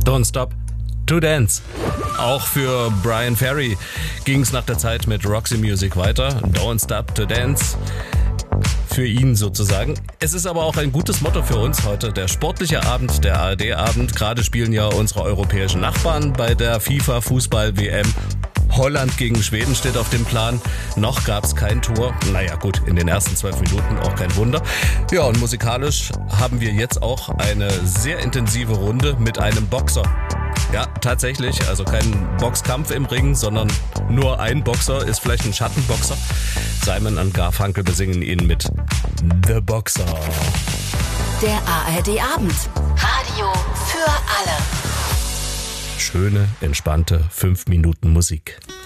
Don't Stop to Dance. Auch für Brian Ferry ging es nach der Zeit mit Roxy Music weiter. Don't Stop to Dance. Für ihn sozusagen. Es ist aber auch ein gutes Motto für uns heute. Der sportliche Abend, der ARD-Abend. Gerade spielen ja unsere europäischen Nachbarn bei der FIFA-Fußball-WM. Holland gegen Schweden steht auf dem Plan. Noch gab's kein Tor. Naja gut, in den ersten 12 Minuten auch kein Wunder. Ja, und musikalisch haben wir jetzt auch eine sehr intensive Runde mit einem Boxer. Ja, tatsächlich, also kein Boxkampf im Ring, sondern nur ein Boxer, ist vielleicht ein Schattenboxer. Simon und Garfunkel besingen ihn mit The Boxer. Der ARD-Abend. Radio für alle. Schöne, entspannte 5 Minuten Musik.